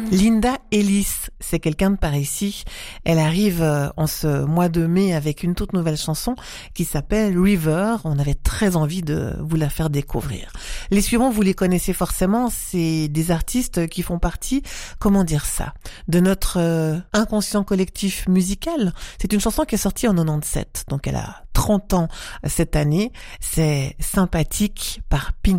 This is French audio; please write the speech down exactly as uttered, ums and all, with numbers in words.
Linda Ellis, c'est quelqu'un de par ici. Elle arrive en ce mois de mai avec une toute nouvelle chanson qui s'appelle River. On avait très envie de vous la faire découvrir. Les suivants, vous les connaissez forcément, c'est des artistes qui font partie, comment dire ça, de notre euh, inconscient collectif musical. C'est une chanson qui est sortie en quatre-vingt-dix-sept, donc elle a trente ans cette année. C'est Sympathique par Pink